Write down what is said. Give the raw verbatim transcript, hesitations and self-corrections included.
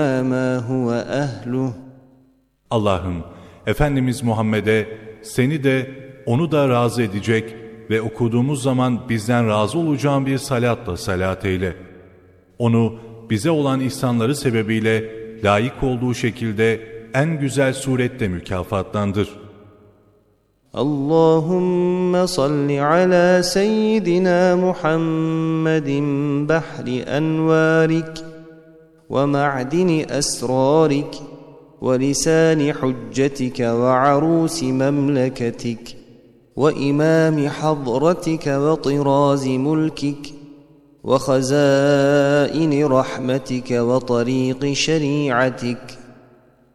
ما هو أهله. Allah'ım, Efendimiz Muhammed'e seni de onu da razı edecek ve okuduğumuz zaman bizden razı olacağın bir salatla salat eyle. Onu bize olan ihsanları sebebiyle layık olduğu şekilde en güzel surette mükafatlandır. Allahümme salli ala seyyidina Muhammedin bahri envarik ve ma'dini esrarik ve lisani hüccetike ve arusi memleketik ve imami hadratike ve tirazi mulkik ve hazaini rahmetike ve tariqi şeriatik